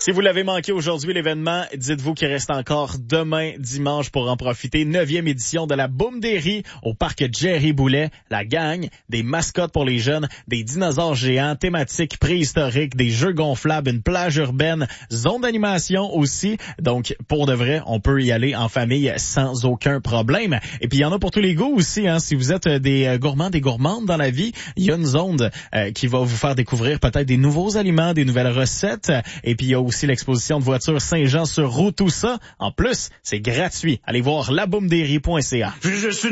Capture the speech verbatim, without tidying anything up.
Si vous l'avez manqué aujourd'hui, l'événement, dites-vous qu'il reste encore demain, dimanche, pour en profiter. Neuvième édition de la Boum des Ries au parc Jerry Boulet. La gang, des mascottes pour les jeunes, des dinosaures géants, thématiques préhistoriques, des jeux gonflables, une plage urbaine, zone d'animation aussi. Donc, pour de vrai, on peut y aller en famille sans aucun problème. Et puis, il y en a pour tous les goûts aussi, hein. Si vous êtes des gourmands, des gourmandes dans la vie, il y a une zone euh, qui va vous faire découvrir peut-être des nouveaux aliments, des nouvelles recettes. Et puis, il y a aussi l'exposition de voitures Saint-Jean sur roue, tout ça. En plus, c'est gratuit. Allez voir la boum des ries point c a.